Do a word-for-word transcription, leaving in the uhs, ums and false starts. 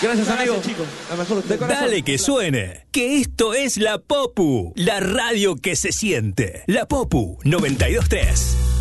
Gracias, amigo. Chicos. La mejor de corazón. Dale que suene, que esto es La Popu, la radio que se siente. La Popu noventa y dos punto tres.